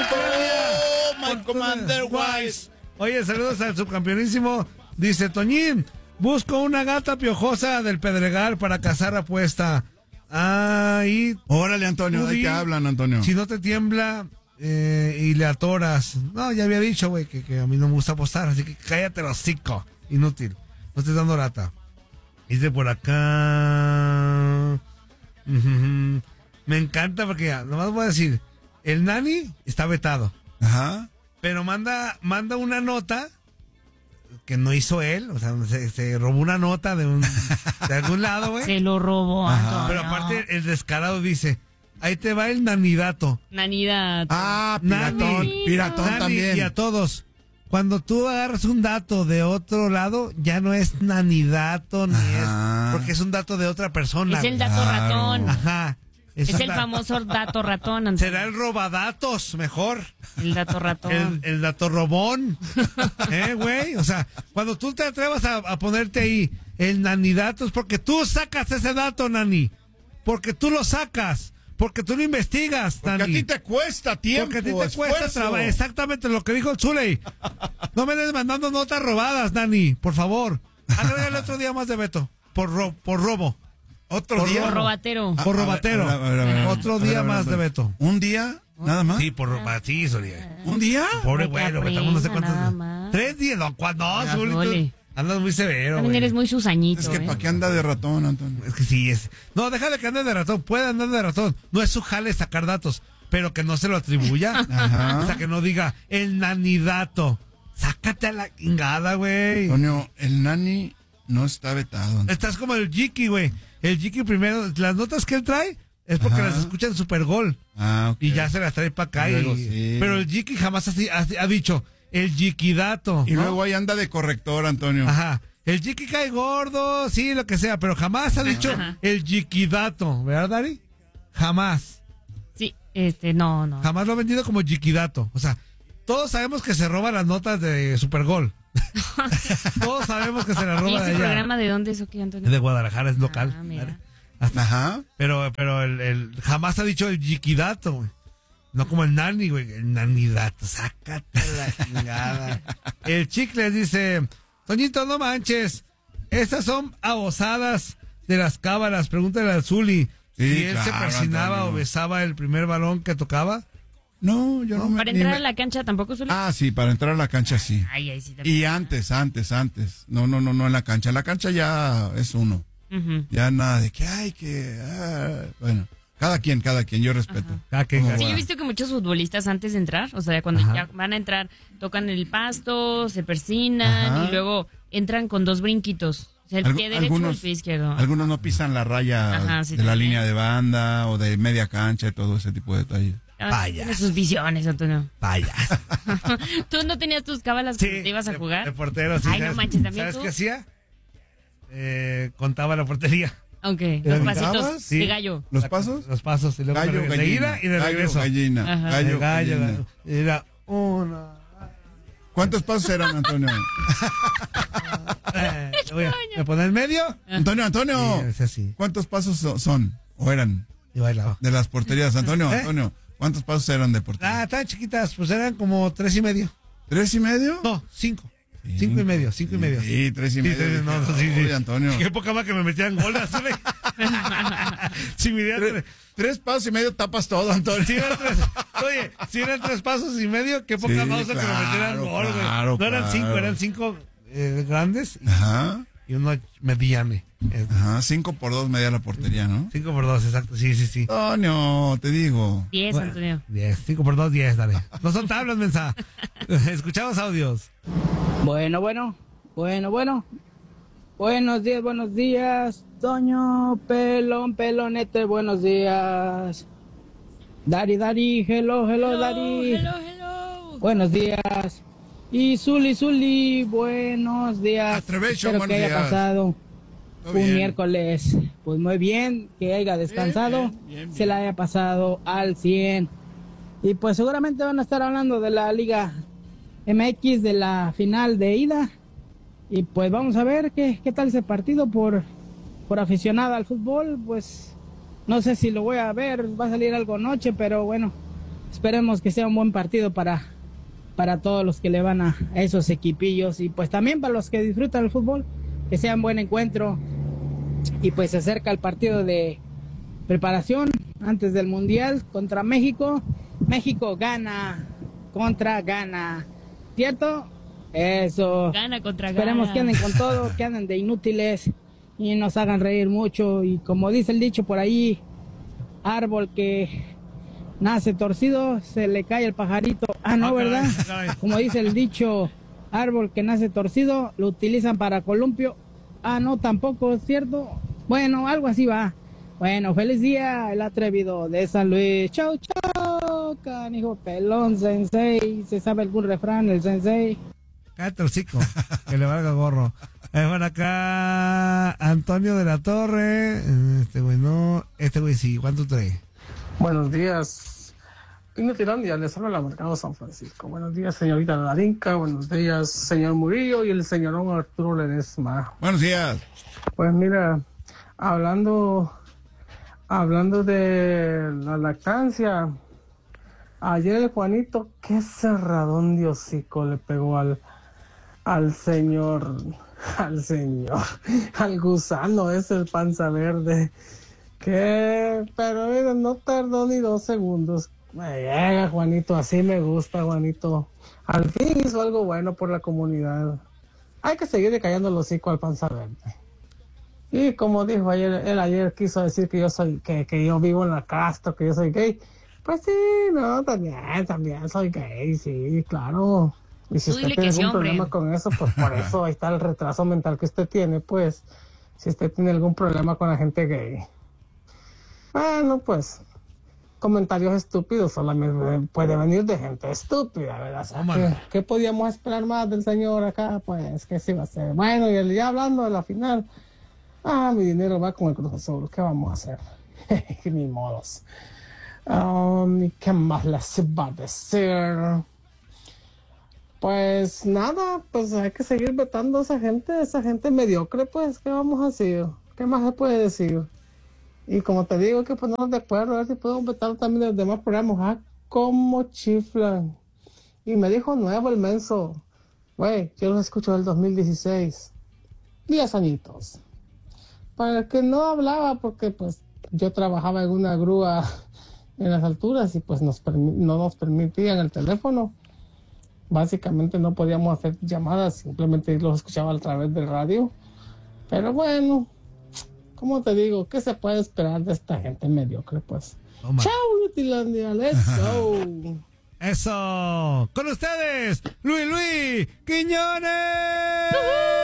my Commander Wise. Oye, saludos al subcampeonísimo. Dice Toñín, busco una gata piojosa del Pedregal para cazar apuesta. Ahí. Órale, Antonio, ¿de qué hablan, Antonio? Si no te tiembla y le atoras. No, ya había dicho, güey, que a mí no me gusta apostar, así que cállate el hocico. Inútil. No estés dando lata. Dice por acá. Me encanta porque ya, nomás voy a decir, el Nani está vetado. Ajá. Pero manda una nota que no hizo él, o sea, se robó una nota de algún lado, güey. Se lo robó, Antonio. Pero aparte el descarado dice, ahí te va el nanidato. Nanidato. Ah, piratón, piratón Nani, también. y a todos. Cuando tú agarras un dato de otro lado, ya no es nanidato, ni es, porque es un dato de otra persona. Es el dato ratón. Ajá. Es el famoso dato ratón, Antonio. Será el robadatos, mejor. El dato ratón. El dato robón. Güey? O sea, cuando tú te atrevas a ponerte ahí el nanidato es porque tú sacas ese dato, Nani. Porque tú lo sacas. Porque tú lo investigas, Porque Nani. a ti te cuesta tiempo. Porque a ti te cuesta trabajar. Exactamente lo que dijo el Zuley. No me des mandando notas robadas, Nani. Por favor. Agrégale otro día más de veto. Por robo. Otro día. Por robatero. Por robatero. A ver. Otro día más de veto. ¿Un día? ¿Nada más? Sí, por sí, Zuley. ¿Un día? Pobre Porque güey, lo vetamos no sé aprenda nada cuántos. más. 3 días, no, Ya, Zuley. Zuley. Andas muy severo, También güey. eres muy susañito. Es que ¿para qué anda de ratón, Antonio? Es que sí, es. No, déjale que ande de ratón. Puede andar de ratón. No es su jale sacar datos, pero que no se lo atribuya. Ajá. O sea, que no diga el nanidato. Sácate a la chingada, güey. Antonio, el Nani no está vetado. Antonio. Estás como el Jiki, güey. El Jiki primero, las notas que él trae es porque Ajá. las escucha en Supergol. Ah, ok. Y ya se las trae para acá. Luego sí. Pero el Jiki jamás ha dicho el Jikidato. Y ¿no? luego ahí anda de corrector, Antonio. Ajá. El Jiki cae gordo, sí, lo que sea, pero jamás ha dicho el Jikidato, ¿verdad, Dari? Jamás. Sí, no. Jamás lo ha vendido como Jikidato. O sea, todos sabemos que se roba las notas de Supergol. Todos sabemos que se las ¿Y roba de ese allá. programa de dónde es o qué, Antonio? Es de Guadalajara, es local. Ah, mira. Ajá. Pero el jamás ha dicho el Jikidato, güey. No como el Nani, güey. El Nanidato. Sácate la chingada. El Chicle dice: Toñito, no manches. Estas son abusadas de las cábalas. Pregúntale al Zuli. Sí, si él se claro, persinaba Antonio. o besaba el primer balón que tocaba. No, yo no me... Para ni entrar me- a la cancha tampoco suele. Ah, sí, para entrar a la cancha sí. Ay, sí. Y antes. No en la cancha. La cancha ya es uno. Ujú. Ya nada de que hay que... bueno, cada quien, yo respeto. Cada quien, ¿Cómo cada Sí, va? yo he visto que muchos futbolistas antes de entrar, o sea, cuando ya van a entrar, tocan el pasto, se persinan Ajá. y luego entran con 2 brinquitos. O sea, el pie derecho y el pie izquierdo. Algunos no pisan la raya Ajá, sí, de la también. línea de banda o de media cancha y todo ese tipo de detalles. Tiene sus visiones, Antonio. Payas. ¿Tú no tenías tus cábalas cuando te ibas a jugar? De portero, sí. Ay, no manches, ¿también ¿Sabes tú? qué hacía? Contaba la portería. Ok, ¿Lo los pasitos contabas? Sí. de gallo. ¿Los pasos? Los pasos. Y luego Gallo, de gallina. ida y de Gallo, regreso. gallina. Ajá. Gallo, Gallo, gallina. gallo. Era uno. ¿Cuántos pasos eran, Antonio? ¿Me pone en medio? Antonio. Sí, es así. ¿Cuántos pasos son? ¿O eran? Y bailaba. De las porterías. Antonio, ¿Eh? Antonio, ¿cuántos pasos eran de portería? Tan chiquitas, pues eran como 3.5. ¿3.5? No, 5. 5.5, 5.5. Sí, 3.5. Sí, no, sí. Oye, Antonio. Qué poca más que me metían goles, güey. Si me dieran 3 pasos y medio tapas todo, Antonio. Oye, si eran 3 pasos y medio, qué poca Sí, más que me metieran claro, gol, güey. claro, No eran 5, claro. eran 5 grandes Ajá. y uno mediane. Ajá, 5 por 2 media la portería, ¿no? 5 por 2, exacto. Sí. Antonio, te digo. 10, Antonio. 10, 5 por 2, 10, dale. No son tablas, mensa. Escuchamos audios. Bueno. Buenos días, Toño, pelonete, buenos días. Dari, hello, Dari. Hello. Buenos días. Y Zuli, buenos días. Atrevecho, Espero que buenos haya días. pasado Todo un bien. miércoles, pues muy bien, que haya descansado, Bien. se la haya pasado al 100. Y pues seguramente van a estar hablando de la Liga MX, de la final de ida. Y pues vamos a ver qué tal ese partido por aficionada al fútbol. Pues no sé si lo voy a ver, va a salir algo noche, pero bueno, esperemos que sea un buen partido para todos los que le van a esos equipillos, y pues también para los que disfrutan el fútbol, que sea un buen encuentro. Y pues se acerca el partido de preparación antes del Mundial contra México. México gana contra Ghana, ¿cierto? Eso. Gana contra Esperemos Ghana. que anden con todo, que anden de inútiles y nos hagan reír mucho. Y como dice el dicho por ahí, árbol que nace torcido, se le cae el pajarito. Ah, no, ¿verdad? Como dice el dicho, árbol que nace torcido, lo utilizan para columpio. Ah, no, tampoco, ¿cierto? Bueno, algo así va. Bueno, feliz día, el atrevido de San Luis. Chau, chau, canijo pelón, sensei. ¿Se sabe algún refrán, el sensei? Cállate el hocico, que le valga gorro. Bueno, acá Antonio de la Torre. Este güey no, este güey sí. ¿Cuánto trae? Buenos días, Inutilandia, les habla la Mercado San Francisco. Buenos días, señorita Larinca, buenos días, señor Murillo y el señorón Arturo Ledesma. Buenos días. Pues mira, hablando de la lactancia, ayer el Juanito, qué cerradón de hocico le pegó al señor, al gusano ese, el panza verde. Pero mira, no tardó ni 2 segundos. Me llega, Juanito, así me gusta, Juanito. Al fin hizo algo bueno por la comunidad. Hay que seguir callando el hocico al panza verde. Y como dijo ayer, él ayer quiso decir que yo soy, que yo vivo en la casta, que yo soy gay. Pues sí, no, también soy gay, sí, claro. Y si usted tiene algún problema con eso, pues por eso ahí está el retraso mental que usted tiene, pues, si usted tiene algún problema con la gente gay. Bueno, pues, comentarios estúpidos solamente puede venir de gente estúpida, ¿verdad? O sea, ¿qué podíamos esperar más del señor acá? Pues, ¿qué se iba a hacer? Bueno, y ya hablando de la final, mi dinero va con el Cruz Azul, ¿qué vamos a hacer? Ni modos. ¿Y qué más les va a decir? Pues nada, pues hay que seguir vetando a esa gente mediocre, pues, ¿qué vamos a hacer? ¿Qué más se puede decir? Y como te digo, hay que ponernos de acuerdo, a ver si podemos vetar también los demás programas. Cómo chiflan. Y me dijo nuevo el menso. Güey, yo los escucho del 2016. 10 añitos. Para el que no hablaba, porque pues yo trabajaba en una grúa en las alturas y pues no nos permitían el teléfono. Básicamente no podíamos hacer llamadas, simplemente los escuchaba a través del radio. Pero bueno, como te digo, ¿qué se puede esperar de esta gente mediocre? Pues, chao, Nutilandia, let's go. Eso, con ustedes, Luis Quiñones.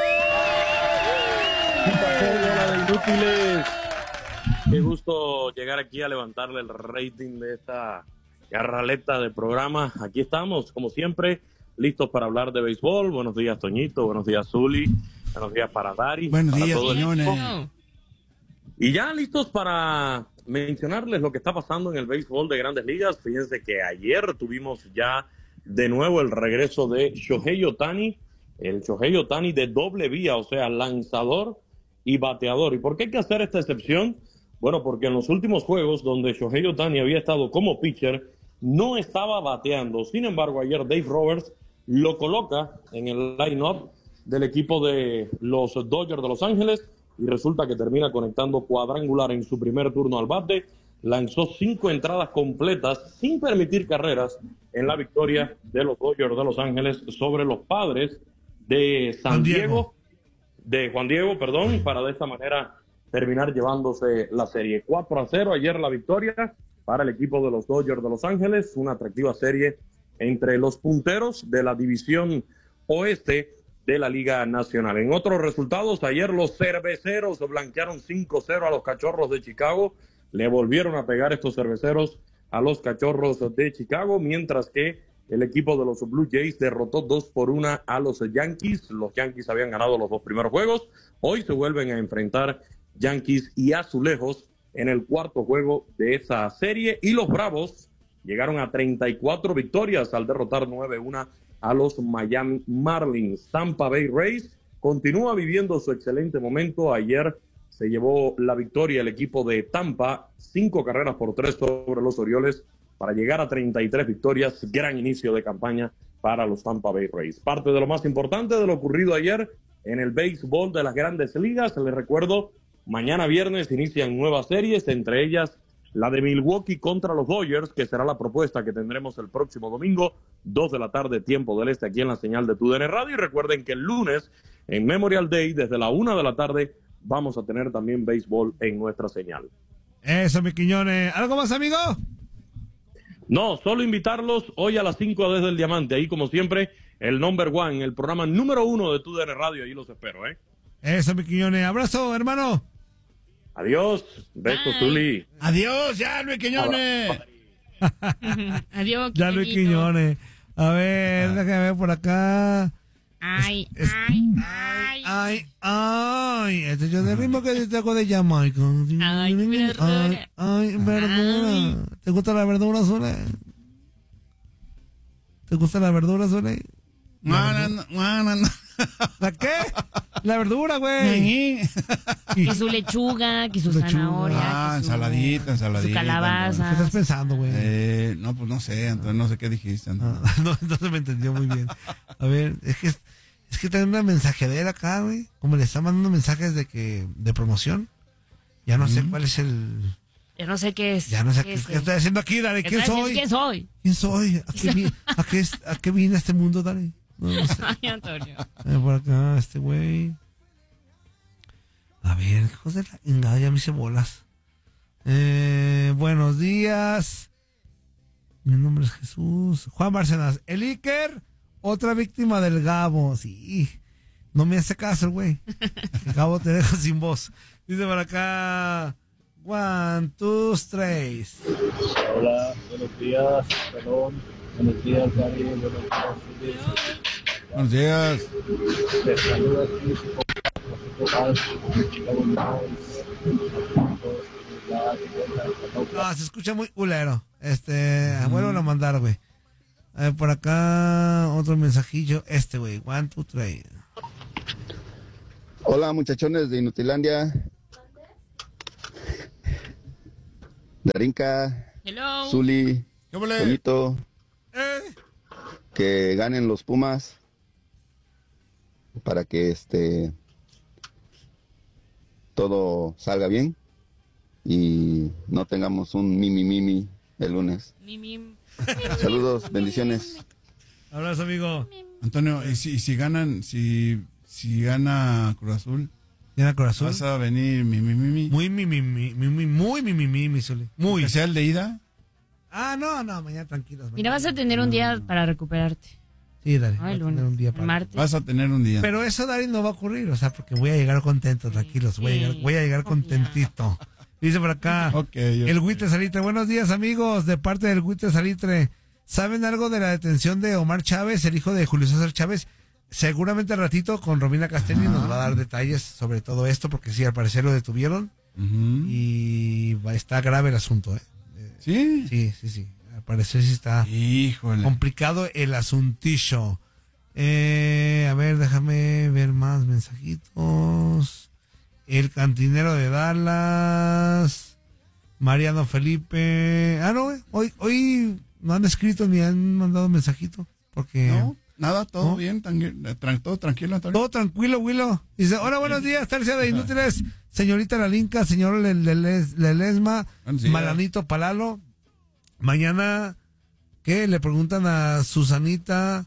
Hola de inútiles. Qué gusto llegar aquí a levantarle el rating de esta garraleta de programa. Aquí estamos, como siempre, listos para hablar de béisbol. Buenos días, Toñito. Buenos días, Zuli. Buenos días para Dari. Buenos para días, todo el Quiñones. equipo. Y ya listos para mencionarles lo que está pasando en el béisbol de Grandes Ligas. Fíjense que ayer tuvimos ya de nuevo el regreso de Shohei Ohtani, el Shohei Ohtani de doble vía, o sea, lanzador y bateador. ¿Y por qué hay que hacer esta excepción? Bueno, porque en los últimos juegos donde Shohei Ohtani había estado como pitcher, no estaba bateando. Sin embargo, ayer Dave Roberts lo coloca en el line-up del equipo de los Dodgers de Los Ángeles y resulta que termina conectando cuadrangular en su primer turno al bate. Lanzó 5 entradas completas sin permitir carreras en la victoria de los Dodgers de Los Ángeles sobre los Padres de San Diego. De Juan Diego, perdón, para de esta manera terminar llevándose la serie 4-0. Ayer la victoria para el equipo de los Dodgers de Los Ángeles, una atractiva serie entre los punteros de la división oeste de la Liga Nacional. En otros resultados, ayer los cerveceros blanquearon 5-0 a los Cachorros de Chicago. Le volvieron a pegar estos cerveceros a los Cachorros de Chicago, mientras que el equipo de los Blue Jays derrotó 2-1 a los Yankees. Los Yankees habían ganado los 2 primeros juegos. Hoy se vuelven a enfrentar Yankees y Azulejos en el cuarto juego de esa serie. Y los Bravos llegaron a 34 victorias al derrotar 9-1 a los Miami Marlins. Tampa Bay Rays continúa viviendo su excelente momento. Ayer se llevó la victoria el equipo de Tampa, 5 carreras por 3 sobre los Orioles para llegar a 33 victorias. Gran inicio de campaña para los Tampa Bay Rays. Parte de lo más importante de lo ocurrido ayer en el béisbol de las Grandes Ligas. Les recuerdo, mañana viernes inician nuevas series, entre ellas la de Milwaukee contra los Dodgers, que será la propuesta que tendremos el próximo domingo, 2 de la tarde, tiempo del este, aquí en la señal de TUDN Radio. Y recuerden que el lunes, en Memorial Day, desde la 1 de la tarde, vamos a tener también béisbol en nuestra señal. Eso, mi Quiñones. ¿Algo más, amigo? No, solo invitarlos hoy a las 5 desde el Diamante. Ahí, como siempre, el number one, el programa número 1 de TUDN Radio. Ahí los espero, ¿eh? Eso, mi Quiñones. Abrazo, hermano. Adiós. Besos, Zuli. Adiós, ya, Luis Quiñones. Adiós, Ya, Luis Quiñones. A ver, déjame ver por acá. Ay. Este yo de ritmo que te hago de Jamaica. Ay, verdura. Ay, verdura. ¿Te gusta la verdura, Zule? ¿Te gusta la verdura, Zule? No. ¿La qué? La verdura, güey. Que su lechuga, que su Lechuga. zanahoria. que su- Ensaladita. Su calabaza. ¿Qué estás pensando, güey? No, pues no sé, Antonio, no sé qué dijiste, Antonio. No se me entendió muy bien. A ver, es que tengo una mensajadera acá, güey. Como le están mandando mensajes de promoción. Ya no sé cuál es el... Yo no sé qué es. Ya no sé qué estoy haciendo aquí, Dale. ¿Quién soy? ¿Quién soy? ¿Quién soy? ¿A qué vine a este mundo, Dale? No sé. Ay, Antonio. Por acá, este güey. A ver, hijos de la chingada, ya me hice bolas. Buenos días. Mi nombre es Jesús. Juan Bárcenas. El Iker, otra víctima del Gabo. Sí. No me hace caso el güey. El Gabo te deja sin voz. Dice por acá. 1, 2, 3. Hola, buenos días, perdón. Buenos días, Gary. Buenos días, Buenos días. les saluda aquí su Se escucha muy culero. Vuelvo a mandar, güey. Por acá, otro mensajillo. Güey. 1, 2, 3. Hola, muchachones de Inutilandia. Darinka, Hello. Zuli, ¿Qué vole? Toñito, que ganen los Pumas para que todo salga bien y no tengamos un mimi el lunes. Saludos, bendiciones. Abrazo, amigo. Antonio, y si ganan, si gana Cruz Azul, ¿Tiene corazón? vas a venir mi. Muy mi, Zuli. Muy. ¿Que sea el de ida? No, mañana tranquilos. Mira, vas a tener un día para recuperarte. Sí, Dari. Ay, voy a tener lunes, un día el martes. Vas a tener un día. Pero eso, Dari, no va a ocurrir, o sea, porque voy a llegar contento, tranquilos. Voy a llegar contentito. Dice por acá, el Güite Salitre. Buenos días, amigos, de parte del Güite Salitre. ¿Saben algo de la detención de Omar Chávez, el hijo de Julio César Chávez? Seguramente al ratito con Romina Castelli nos va a dar detalles sobre todo esto, porque sí, al parecer lo detuvieron y está grave el asunto, ¿eh? ¿Sí? Sí. Al parecer sí está complicado el asuntillo. A ver, déjame ver más mensajitos. El cantinero de Dallas. Mariano Felipe. Hoy no han escrito ni han mandado mensajito. Porque... No, nada, todo bien, todo tranquilo, Antonio. Todo tranquilo, Willow. Dice, hola, buenos días, tercia de inútiles. Señorita Lalinka, señor Lelesma, Malanito Palalo. Mañana, ¿qué? Le preguntan a Susanita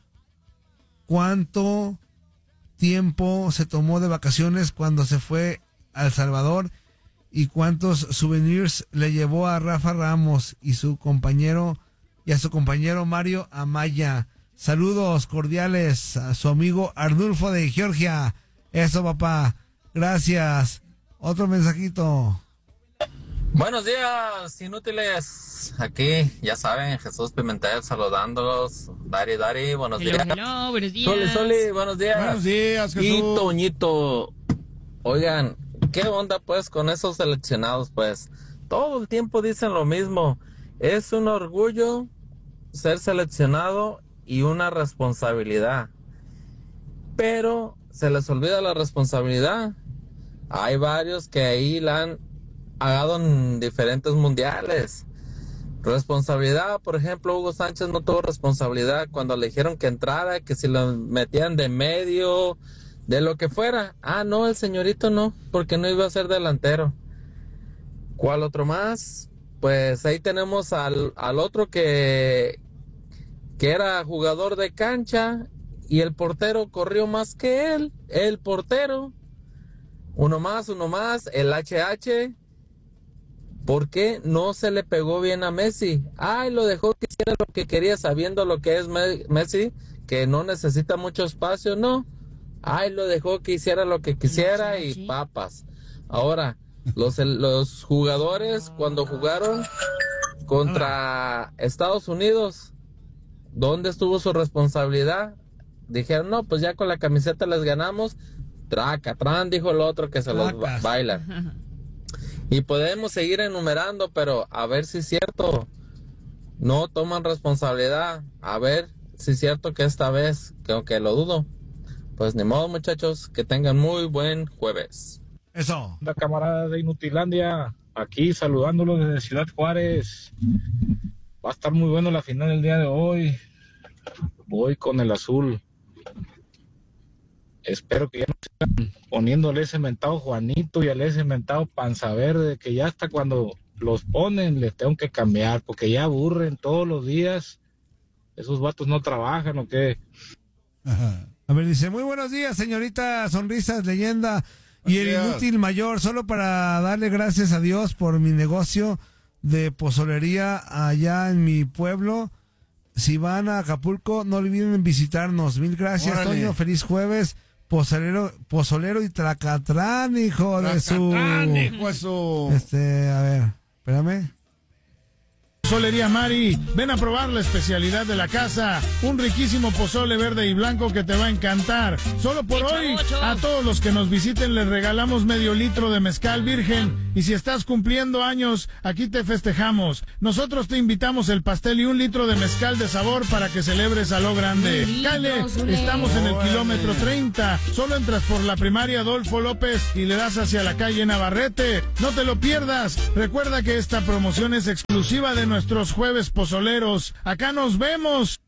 cuánto tiempo se tomó de vacaciones cuando se fue a El Salvador y cuántos souvenirs le llevó a Rafa Ramos y a su compañero Mario Amaya. Saludos cordiales a su amigo Arnulfo de Georgia. Eso, papá. Gracias. Otro mensajito. Buenos días, inútiles. Aquí, ya saben, Jesús Pimentel saludándolos. Dari, buenos días. Hello, buenos días. Soli, buenos días. Buenos días, Jesús. Y Toñito. Oigan, ¿qué onda pues con esos seleccionados? Pues todo el tiempo dicen lo mismo. Es un orgullo ser seleccionado y una responsabilidad. Pero se les olvida la responsabilidad. Hay varios que ahí la han pagado en diferentes mundiales. Responsabilidad, por ejemplo, Hugo Sánchez no tuvo responsabilidad cuando le dijeron que entrara, que si lo metían de medio, de lo que fuera. Ah, no, el señorito no, porque no iba a ser delantero. ¿Cuál otro más? Pues ahí tenemos al otro que era jugador de cancha y el portero corrió más que él, el portero. Uno más, el HH. ¿Por qué no se le pegó bien a Messi? Ay, lo dejó que hiciera lo que quería sabiendo lo que es Messi, que no necesita mucho espacio, no. Ay, lo dejó que hiciera lo que quisiera y papas. Ahora, los jugadores cuando jugaron contra Estados Unidos, ¿dónde estuvo su responsabilidad? Dijeron, no, pues ya con la camiseta les ganamos. Tracatrán, dijo el otro que se los bailan. Y podemos seguir enumerando, pero a ver si es cierto. No toman responsabilidad. A ver si es cierto que esta vez, que aunque lo dudo, pues ni modo, muchachos, que tengan muy buen jueves. Eso. La camarada de Inutilandia, aquí saludándolos desde Ciudad Juárez. Va a estar muy bueno la final el día de hoy. Voy con el azul. Espero que ya no sigan poniéndole ese mentado Juanito y al ese mentado Panza Verde, que ya hasta cuando los ponen les tengo que cambiar, porque ya aburren todos los días. ¿Esos vatos no trabajan o qué? Ajá. A ver, dice, muy buenos días, señorita Sonrisas, leyenda y el inútil mayor, solo para darle gracias a Dios por mi negocio de pozolería allá en mi pueblo. Si van a Acapulco, no olviden visitarnos. Mil gracias, órale. Toño, feliz jueves. Pozolero y Tracatrán, hijo de su... hijo de su... a ver, espérame. Pozolería Mari, ven a probar la especialidad de la casa, un riquísimo pozole verde y blanco que te va a encantar. Solo por hoy, a todos los que nos visiten les regalamos medio litro de mezcal virgen, y si estás cumpliendo años, aquí te festejamos. Nosotros te invitamos el pastel y un litro de mezcal de sabor para que celebres a lo grande. Cale, estamos en el kilómetro 30, solo entras por la primaria Adolfo López y le das hacia la calle Navarrete. No te lo pierdas, recuerda que esta promoción es exclusiva de nuestros jueves pozoleros. Acá nos vemos.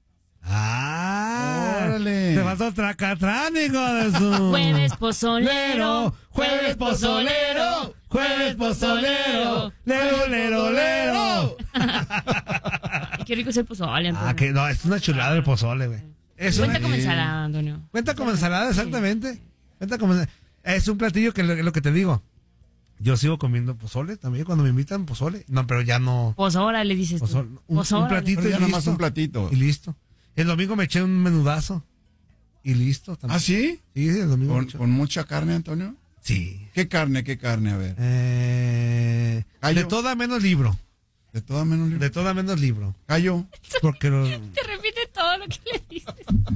¡Órale! Te faltó Tracatrán, hijo de su... Jueves pozolero, jueves pozolero, jueves pozolero, lero, lero, lero. Qué rico es el pozole, Antonio. Que no, es una chulada el pozole, güey. Cuenta como ensalada, Antonio. Cuenta como ensalada, exactamente. Sí. Cuenta como... Es un platillo que lo que te digo. Yo sigo comiendo pozole también cuando me invitan pozole. No, pero ya no. Pozora le dices tú. Un platito y ya nomás un platito. Y listo. El domingo me eché un menudazo. Y listo. También. ¿Ah, sí? Sí, el domingo. ¿Con mucha carne, Antonio? Sí. ¿Qué carne? A ver. De toda menos libro. ¿De toda menos libro? De toda menos libro. ¿Callo? Porque te repite todo lo que le dices.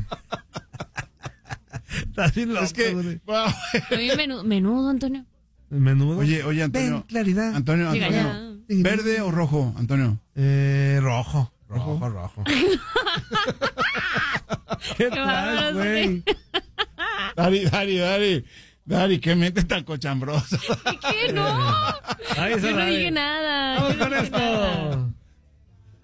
Estás bien loco. Es que... Menudo, Antonio. El menudo. Oye, Antonio. Ven, claridad. Antonio. ¿Verde o rojo, Antonio? Rojo. ¿Qué tal, güey? Dari, qué mente tan cochambrosa. ¿Qué? No. Yo no dije nada. Vamos con esto.